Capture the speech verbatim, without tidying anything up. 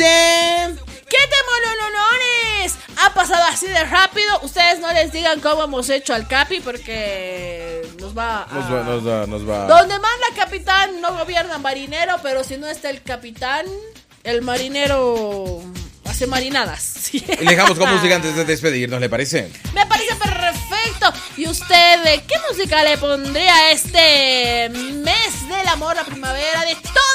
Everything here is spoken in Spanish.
usted? ¿Qué demolonones? Ha pasado así de rápido. Ustedes no les digan cómo hemos hecho al Capi porque nos va a... Nos va, nos va, nos va. Donde manda capitán no gobierna marinero, pero si no está el capitán, el marinero hace marinadas. Y le dejamos con música antes de despedirnos, ¿le parece? Me parece perfecto. ¿Y usted qué música le pondría a este mes del amor, la primavera, de todo?